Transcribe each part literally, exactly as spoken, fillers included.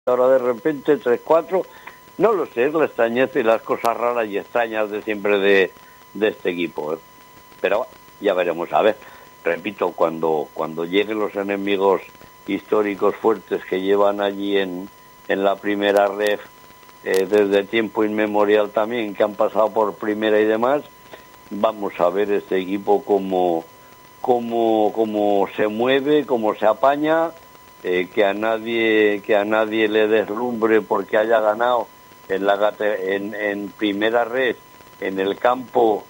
ahora de repente tres cuatro, no lo sé, es la extrañeza y las cosas raras y extrañas de siempre de, de este equipo, ¿eh? Pero ya veremos, a ver, repito, cuando cuando lleguen los enemigos históricos fuertes que llevan allí en, en la primera ref, eh, desde tiempo inmemorial también, que han pasado por primera y demás, vamos a ver este equipo cómo, cómo, cómo se mueve, cómo se apaña, eh, que a nadie que a nadie le deslumbre porque haya ganado en la en, en primera red en el campo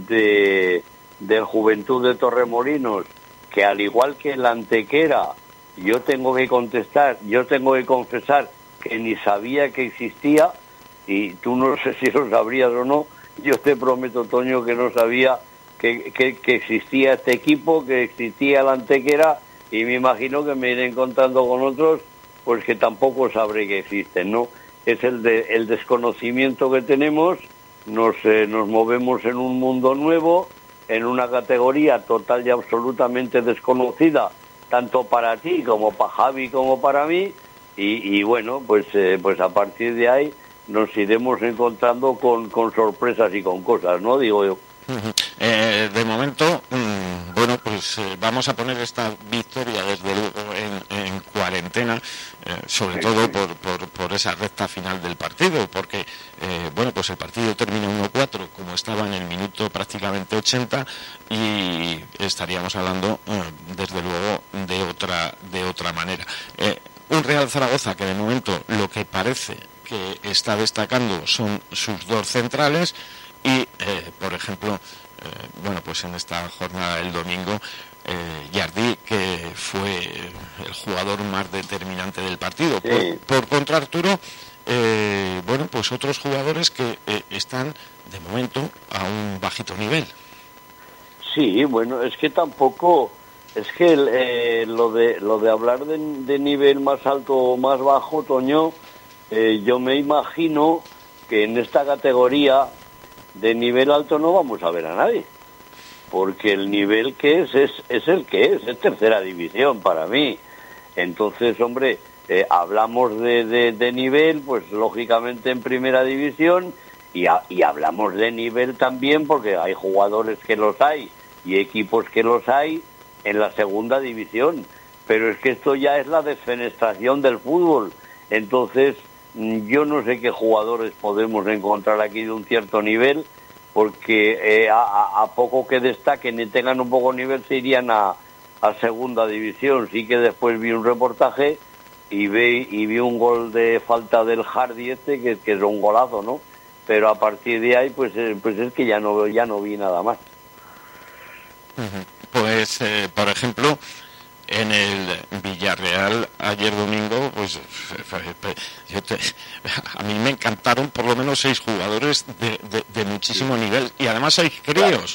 de del Juventud de Torremolinos, que al igual que el Antequera, yo tengo que contestar, yo tengo que confesar que ni sabía que existía, y tú no sé si lo sabrías o no. Yo te prometo, Toño, que no sabía que, que, que existía este equipo, que existía la Antequera, y me imagino que me iré encontrando con otros pues que tampoco sabré que existen, ¿no? Es el de, el desconocimiento que tenemos, nos, eh, nos movemos en un mundo nuevo, en una categoría total y absolutamente desconocida, tanto para ti como para Javi como para mí, y, y bueno, pues, eh, pues a partir de ahí nos iremos encontrando con, con sorpresas y con cosas, ¿no? Digo yo. Uh-huh. Eh, de momento, mmm, bueno, pues eh, vamos a poner esta victoria desde luego en, en cuarentena, eh, sobre todo por, por, por esa recta final del partido, porque, eh, bueno, pues el partido termina uno cuatro, como estaba en el minuto prácticamente ochenta, y estaríamos hablando, eh, desde luego, de otra, de otra manera. Eh, un Real Zaragoza que de momento lo que parece que está destacando son sus dos centrales y, eh, por ejemplo, eh, bueno, pues en esta jornada del domingo, eh, Jardí, que fue el jugador más determinante del partido. Sí. Por, por contra, Arturo, eh, bueno, pues otros jugadores que eh, están, de momento, a un bajito nivel. Sí, bueno, es que tampoco... Es que eh, lo de lo de hablar de, de nivel más alto o más bajo, Toño, eh, yo me imagino que en esta categoría de nivel alto no vamos a ver a nadie, porque el nivel que es es, es el que es, es tercera división para mí. Entonces, hombre, eh, hablamos de, de, de nivel, pues lógicamente en primera división, y, a, y hablamos de nivel también porque hay jugadores que los hay y equipos que los hay en la segunda división, pero es que esto ya es la desfenestración del fútbol. Entonces yo no sé qué jugadores podemos encontrar aquí de un cierto nivel, porque eh, a, a poco que destaquen y tengan un poco de nivel se irían a, a segunda división. Sí que después vi un reportaje y vi, y vi un gol de falta del Hardy este, que, que es un golazo, ¿no? Pero a partir de ahí pues, eh, pues es que ya no, ya no vi nada más. Uh-huh. Pues, eh, por ejemplo, en el Villarreal ayer domingo, pues yo te, a mí me encantaron por lo menos seis jugadores de, de, de muchísimo nivel y además seis críos.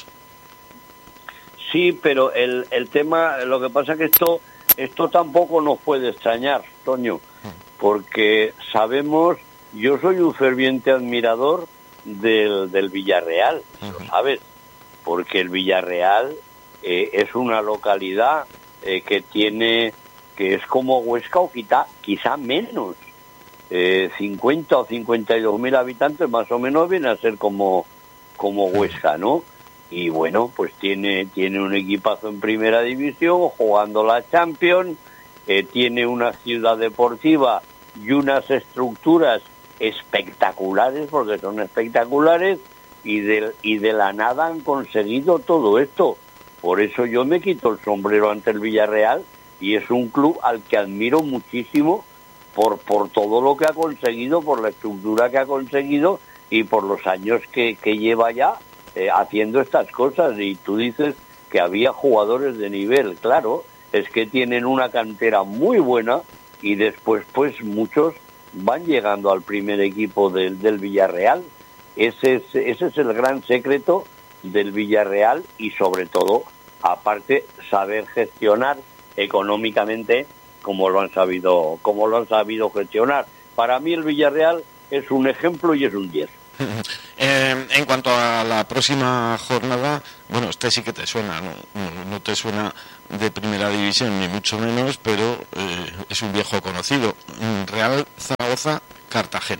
Sí, pero el, el tema, lo que pasa es que esto, esto tampoco nos puede extrañar, Toño, porque sabemos, yo soy un ferviente admirador del, del Villarreal, uh-huh. ¿Lo sabes? Porque el Villarreal Eh, es una localidad eh, que tiene, que es como Huesca o quizá, quizá menos, eh, cincuenta o cincuenta y dos mil habitantes más o menos, viene a ser como, como Huesca, ¿no? Y bueno, pues tiene, tiene un equipazo en primera división, jugando la Champions, eh, tiene una ciudad deportiva y unas estructuras espectaculares, porque son espectaculares, y de, y de la nada han conseguido todo esto. Por eso yo me quito el sombrero ante el Villarreal, y es un club al que admiro muchísimo por, por todo lo que ha conseguido, por la estructura que ha conseguido y por los años que, que lleva ya eh, haciendo estas cosas. Y tú dices que había jugadores de nivel, claro, es que tienen una cantera muy buena y después pues muchos van llegando al primer equipo del, del Villarreal. Ese es, ese es el gran secreto del Villarreal, y sobre todo, aparte, saber gestionar económicamente como lo han sabido, como lo han sabido gestionar. Para mí el Villarreal es un ejemplo y es un diez. Eh, en cuanto a la próxima jornada, bueno, este sí que te suena, ¿no? No, no te suena de primera división, ni mucho menos, pero eh, es un viejo conocido. Real Zaragoza, Cartagena.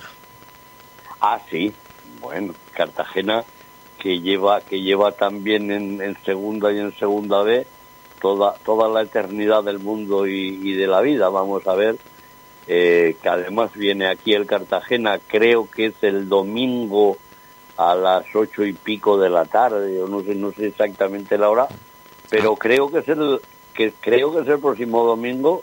Ah, sí, bueno, Cartagena, que lleva que lleva también en, en segunda y en segunda B toda toda la eternidad del mundo y, y de la vida. Vamos a ver, eh, que además viene aquí el Cartagena, creo que es el domingo a las ocho y pico de la tarde, o no sé no sé exactamente la hora, pero creo que es el que creo que es el próximo domingo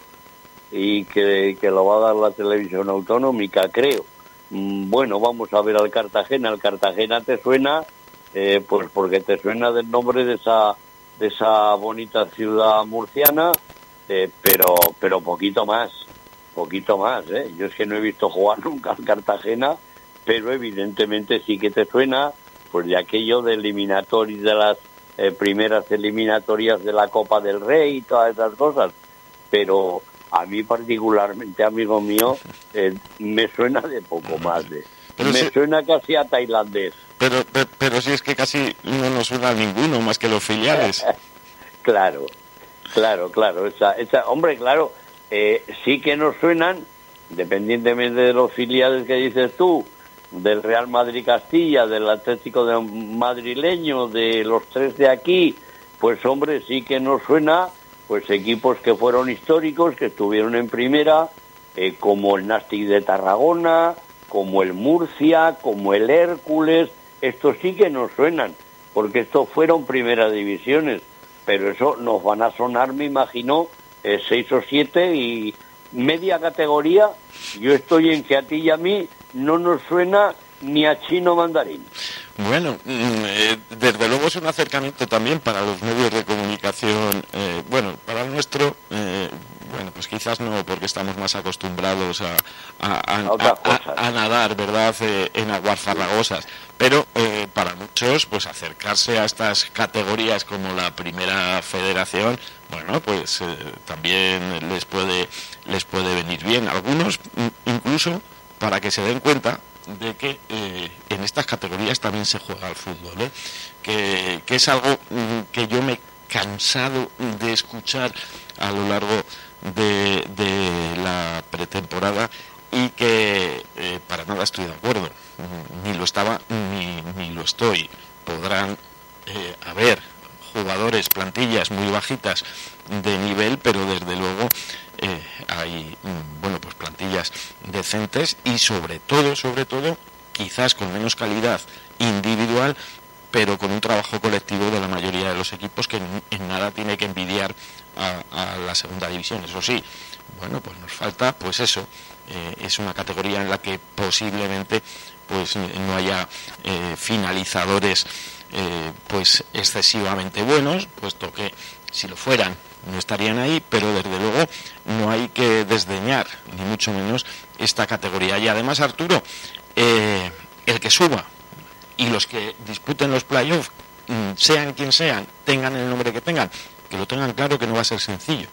y que, que lo va a dar la televisión autonómica, creo. Bueno, vamos a ver al Cartagena. El Cartagena te suena, eh, pues porque te suena del nombre de esa de esa bonita ciudad murciana, eh, pero pero poquito más, poquito más, ¿eh? Yo es que no he visto jugar nunca al Cartagena, pero evidentemente sí que te suena, pues de aquello de eliminatorias, de las eh, primeras eliminatorias de la Copa del Rey y todas esas cosas, pero a mí particularmente, amigo mío, eh, me suena de poco más. De, me si, suena casi a tailandés. Pero, pero, pero si es que casi no nos suena a ninguno más que los filiales. Claro, claro, claro. Esa, esa, hombre, claro, eh, sí que nos suenan, independientemente de los filiales que dices tú, del Real Madrid Castilla, del Atlético de madrileño, de los tres de aquí, pues hombre, sí que nos suena pues equipos que fueron históricos, que estuvieron en primera, eh, como el Nàstic de Tarragona, como el Murcia, como el Hércules. Estos sí que nos suenan, porque estos fueron primeras divisiones, pero eso nos van a sonar, me imagino, eh, seis o siete y media categoría. Yo estoy en que a ti y a mí no nos suena ni a chino mandarín. Bueno, eh, desde luego es un acercamiento también para los medios de comunicación, eh, bueno, para el nuestro, eh, bueno, pues quizás no, porque estamos más acostumbrados a, a, a, a, a, a nadar, ¿verdad?, eh, en aguas farragosas, pero eh, para muchos, pues acercarse a estas categorías como la Primera Federación, bueno, pues eh, también les puede, les puede venir bien. Algunos, incluso, para que se den cuenta de que eh, en estas categorías también se juega al fútbol, ¿eh? que, que es algo que yo me he cansado de escuchar a lo largo de, de la pretemporada y que eh, para nada estoy de acuerdo, ni lo estaba ni, ni lo estoy. Podrán eh, haber jugadores, plantillas muy bajitas de nivel, pero desde luego Eh, hay bueno pues plantillas decentes y sobre todo sobre todo quizás con menos calidad individual, pero con un trabajo colectivo de la mayoría de los equipos que en, en nada tiene que envidiar a, a la segunda división. Eso sí, bueno, pues nos falta pues eso, eh, es una categoría en la que posiblemente pues no haya eh, finalizadores eh, pues excesivamente buenos, puesto que si lo fueran no estarían ahí, pero desde luego no hay que desdeñar, ni mucho menos, esta categoría. Y además, Arturo, eh, el que suba y los que disputen los playoffs, sean quien sean, tengan el nombre que tengan, que lo tengan claro que no va a ser sencillo.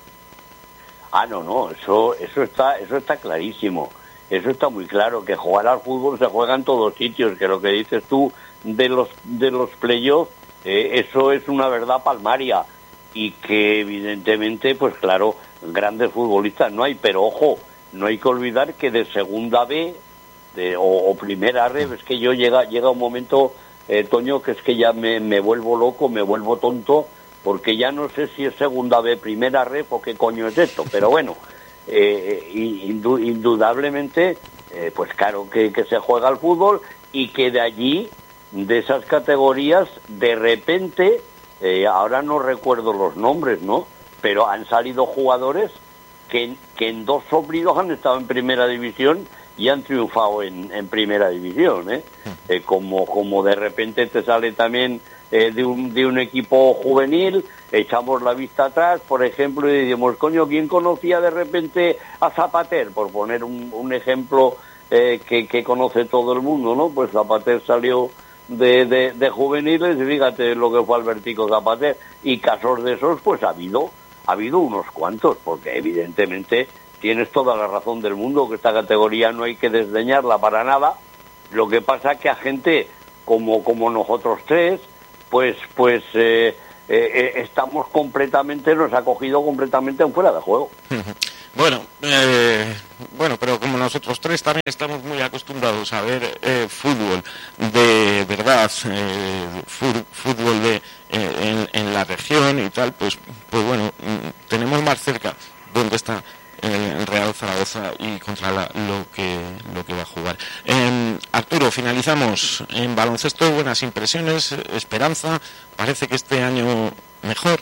Ah, no, no, eso eso está eso está clarísimo. Eso está muy claro, que jugar al fútbol se juega en todos sitios, que lo que dices tú de los de los playoffs, eh, eso es una verdad palmaria. Y que evidentemente, pues claro, grandes futbolistas no hay, pero ojo, no hay que olvidar que de segunda B de, o, o primera R, es que yo llega llega un momento, eh, Toño, que es que ya me, me vuelvo loco, me vuelvo tonto, porque ya no sé si es segunda B, primera R o qué coño es esto, pero bueno, eh, indu, indudablemente, eh, pues claro que, que se juega al fútbol y que de allí, de esas categorías, de repente... Eh, ahora no recuerdo los nombres, ¿no? Pero han salido jugadores que, que en dos soplidos han estado en primera división y han triunfado en, en primera división, ¿eh? Eh, como, como de repente te sale también eh, de, un, de un equipo juvenil, echamos la vista atrás, por ejemplo, y decimos, coño, ¿quién conocía de repente a Zapater? Por poner un, un ejemplo eh, que, que conoce todo el mundo, ¿no? Pues Zapater salió... De, de, de juveniles, fíjate lo que fue Albertico Zapater, y casos de esos pues ha habido ha habido unos cuantos, porque evidentemente tienes toda la razón del mundo que esta categoría no hay que desdeñarla para nada. Lo que pasa es que a gente como como nosotros tres, pues pues eh, eh, estamos completamente, nos ha cogido completamente en fuera de juego. Bueno, eh, bueno, pero como nosotros tres también estamos muy acostumbrados a ver eh, fútbol de verdad, eh, fútbol de eh, en, en la región y tal, pues pues bueno, tenemos más cerca dónde está el Real Zaragoza y contra la, lo que lo que va a jugar. Eh, Arturo, finalizamos en baloncesto. Buenas impresiones, esperanza. Parece que este año mejor.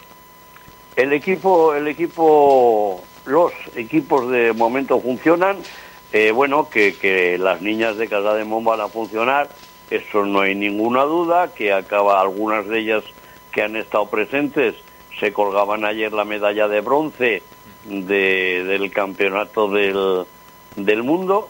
El equipo, el equipo, los equipos de momento funcionan. Eh, bueno, que, que las niñas de Casademont van a funcionar, eso no hay ninguna duda. Que acaba, algunas de ellas que han estado presentes se colgaban ayer la medalla de bronce de, del campeonato del, del mundo,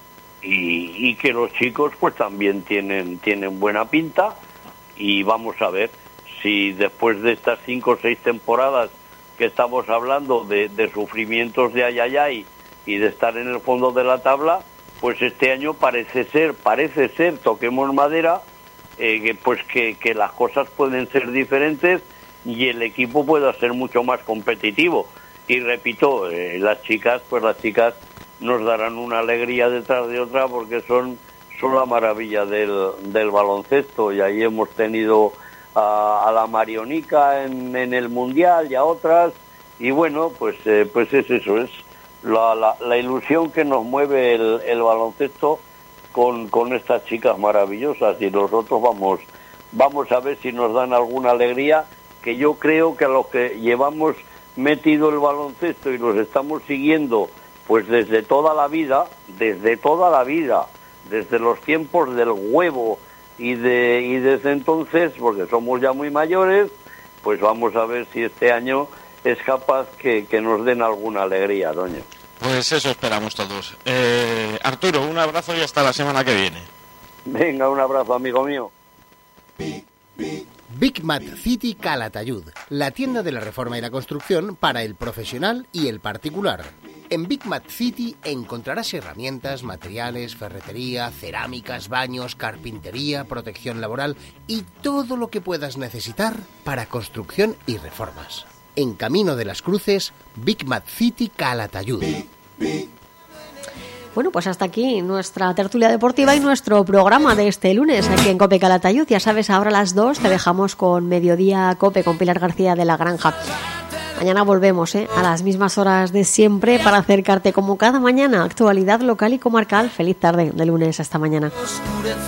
y, y que los chicos pues también tienen tienen buena pinta, y vamos a ver si después de estas cinco o seis temporadas que estamos hablando de, de sufrimientos de ayayay y de estar en el fondo de la tabla, pues este año parece ser, parece ser, toquemos madera, eh, que, pues que, que las cosas pueden ser diferentes y el equipo pueda ser mucho más competitivo. Y repito, eh, las chicas, pues las chicas nos darán una alegría detrás de otra, porque son, son la maravilla del, del baloncesto, y ahí hemos tenido a, a la Marionica en, en el Mundial y a otras, y bueno, pues eh, pues es eso, es la, la, la ilusión que nos mueve el, el baloncesto con, con estas chicas maravillosas, y nosotros vamos, vamos a ver si nos dan alguna alegría, que yo creo que a los que llevamos metido el baloncesto y los estamos siguiendo pues desde toda la vida, desde toda la vida, desde los tiempos del huevo y de y desde entonces, porque somos ya muy mayores, pues vamos a ver si este año es capaz que, que nos den alguna alegría, doña. Pues eso esperamos todos. Eh, Arturo, un abrazo y hasta la semana que viene. Venga, un abrazo, amigo mío. Big Mat City Calatayud, la tienda de la reforma y la construcción para el profesional y el particular. En Big Mat City encontrarás herramientas, materiales, ferretería, cerámicas, baños, carpintería, protección laboral y todo lo que puedas necesitar para construcción y reformas. En Camino de las Cruces, Big Mat City Calatayud. Bueno, pues hasta aquí nuestra tertulia deportiva y nuestro programa de este lunes aquí en COPE Calatayud. Ya sabes, ahora a las dos te dejamos con Mediodía COPE con Pilar García de la Granja. Mañana volvemos ¿eh? a las mismas horas de siempre para acercarte como cada mañana actualidad local y comarcal. Feliz tarde de lunes hasta mañana.